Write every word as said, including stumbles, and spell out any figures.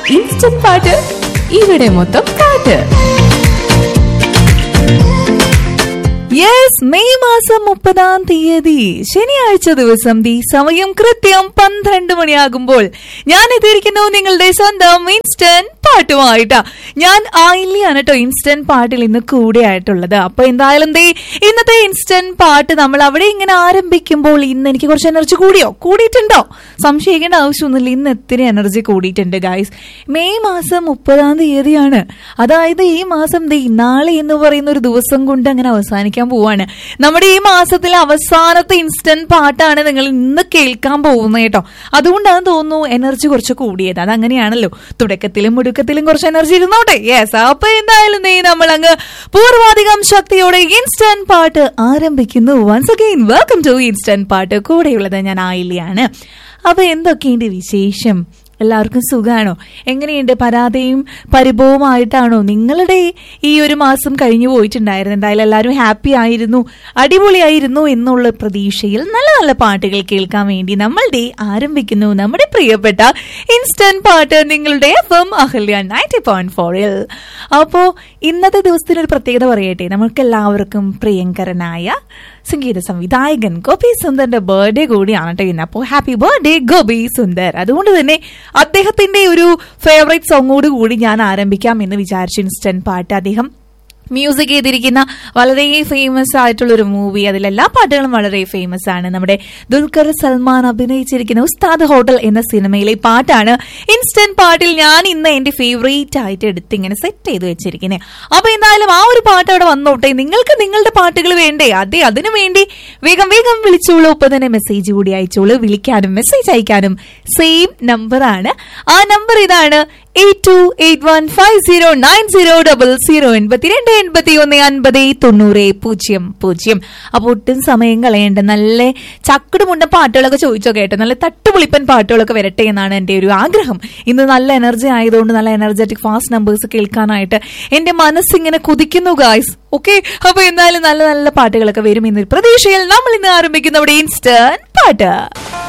Instant പാട്ട് ഇവിടെ മൊത്തം പാട്ട്. യെസ്, മെയ് മാസം മുപ്പതാം തീയതി ശനിയാഴ്ച ദിവസം ദി സമയം കൃത്യം പന്ത്രണ്ട് മണിയാകുമ്പോൾ ഞാൻ എത്തിയിരിക്കുന്നു നിങ്ങളുടെ സ്വന്തം ഇൻസ്റ്റന്റ് പാട്ടുമായിട്ടാ. ഞാൻ ആയില്യാണ് കേട്ടോ ഇൻസ്റ്റന്റ് പാട്ടിൽ ഇന്ന് കൂടെ ആയിട്ടുള്ളത്. അപ്പൊ എന്തായാലും ദേ ഇന്നത്തെ ഇൻസ്റ്റന്റ് പാട്ട് നമ്മൾ അവിടെ ഇങ്ങനെ ആരംഭിക്കുമ്പോൾ ഇന്ന് എനിക്ക് കുറച്ച് എനർജി കൂടിയോ കൂടിയിട്ടുണ്ടോ സംശയിക്കേണ്ട ആവശ്യമൊന്നുമില്ല. ഇന്ന് എത്തിരി എനർജി കൂടിയിട്ടുണ്ട് ഗൈസ്. മെയ് മാസം മുപ്പതാം തീയതിയാണ്. അതായത് ഈ മാസം ദേ നാളെ എന്ന് പറയുന്ന ഒരു ദിവസം കൊണ്ട് അങ്ങനെ അവസാനിക്കാൻ പോവാണ്. നമ്മുടെ ഈ മാസത്തിലെ അവസാനത്തെ ഇൻസ്റ്റന്റ് പാട്ടാണ് നിങ്ങൾ ഇന്ന് കേൾക്കാൻ പോകുന്നത് കേട്ടോ. അതുകൊണ്ടാണ് തോന്നുന്നു എനർജി കുറച്ച് കൂടിയത്. അതങ്ങനെയാണല്ലോ, തുടക്കത്തിലും മുടുക്കത്തിലും കുറച്ച് എനർജി ഇരുന്നോട്ടെ. യെസ്, അപ്പൊ എന്തായാലും നീ നമ്മൾ അങ്ങ് പൂർവാധികം ശക്തിയോടെ ഇൻസ്റ്റന്റ് പാട്ട് ആരംഭിക്കുന്നു. Once again welcome to instant പാട്ട്. കൂടെയുള്ളത് ഞാൻ ആയില്യാണ്. അപ്പൊ എന്തൊക്കെയുണ്ട് വിശേഷം? എല്ലാവർക്കും സുഖാണോ? എങ്ങനെയുണ്ട്? പരാതിയും പരിഭവമായിട്ടാണോ നിങ്ങളുടെ ഈ ഒരു മാസം കഴിഞ്ഞു പോയിട്ടുണ്ടായിരുന്നു? എന്തായാലും എല്ലാവരും ഹാപ്പി ആയിരുന്നു, അടിപൊളിയായിരുന്നു എന്നുള്ള പ്രതീക്ഷയിൽ നല്ല നല്ല പാട്ടുകൾ കേൾക്കാൻ വേണ്ടി നമ്മൾ ഡേ ആരംഭിക്കുന്നു നമ്മുടെ പ്രിയപ്പെട്ട ഇൻസ്റ്റന്റ് പാട്ട് നിങ്ങളുടെ F M Ahalya ninety point ഫോറിൽ. അപ്പോ ഇന്നത്തെ ദിവസത്തിനൊരു പ്രത്യേകത പറയട്ടെ. നമുക്ക് എല്ലാവർക്കും പ്രിയങ്കരനായ സംഗീത സംവിധായകൻ ഗോപി സുന്ദറിന്റെ ബർത്ത്ഡേ കൂടിയാണ് കേട്ടോ ഇന്ന്. അപ്പോൾ ഹാപ്പി ബർത്ത്ഡേ ഗോപി സുന്ദർ. അതുകൊണ്ട് തന്നെ അദ്ദേഹത്തിന്റെ ഒരു ഫേവറേറ്റ് സോങ്ങോട് കൂടി ഞാൻ ആരംഭിക്കാം എന്ന് വിചാരിച്ചു ഇൻസ്റ്റന്റ് പാട്ട്. അദ്ദേഹം മ്യൂസിക് ചെയ്തിരിക്കുന്ന വളരെ ഫേമസ് ആയിട്ടുള്ള ഒരു മൂവി, അതിലെല്ലാ പാട്ടുകളും വളരെ ഫേമസ് ആണ്. നമ്മുടെ ദുൽഖർ സൽമാൻ അഭിനയിച്ചിരിക്കുന്ന ഉസ്താദ് ഹോട്ടൽ എന്ന സിനിമയിലെ പാട്ടാണ് ഇൻസ്റ്റന്റ് പാട്ടിൽ ഞാൻ ഇന്ന് എന്റെ ഫേവറേറ്റ് ആയിട്ട് എടുത്ത് ഇങ്ങനെ സെറ്റ് ചെയ്ത് വെച്ചിരിക്കുന്നത്. അപ്പൊ എന്തായാലും ആ ഒരു പാട്ട് അവിടെ വന്നോട്ടെ. നിങ്ങൾക്ക് നിങ്ങളുടെ പാട്ടുകൾ വേണ്ടേ? അതെ, അതിനു വേണ്ടി വേഗം വേഗം വിളിച്ചോളൂ. ഒപ്പം തന്നെ മെസ്സേജ് കൂടി അയച്ചോളൂ. വിളിക്കാനും മെസ്സേജ് അയക്കാനും സെയിം നമ്പറാണ്. ആ നമ്പർ ഇതാണ് eight to eight one five zero nine zero double zero എൺപത്തിരണ്ട് എൺപത്തി ഒന്ന് അൻപത് തൊണ്ണൂറ് പൂജ്യം പൂജ്യം. അപ്പൊ ഒട്ടും സമയം കളയേണ്ട നല്ല ചക്കുടുമുണ്ട പാട്ടുകളൊക്കെ ചോദിച്ചോ കേട്ടോ. നല്ല തട്ടുപൊളിപ്പൻ പാട്ടുകളൊക്കെ വരട്ടെ എന്നാണ് എന്റെ ഒരു ആഗ്രഹം. ഇന്ന് നല്ല എനർജി ആയതുകൊണ്ട് നല്ല എനർജറ്റിക് ഫാസ്റ്റ് നമ്പേഴ്സ് കേൾക്കാനായിട്ട് എന്റെ മനസ്സിങ്ങനെ കുതിക്കുന്നു ഗായ്സ്. ഓക്കെ, അപ്പൊ എന്തായാലും നല്ല നല്ല പാട്ടുകളൊക്കെ വരും എന്നൊരു പ്രതീക്ഷയിൽ നമ്മൾ ഇന്ന് ആരംഭിക്കുന്ന നമ്മുടെ ഇൻസ്റ്റന്റ് പാട്ട്.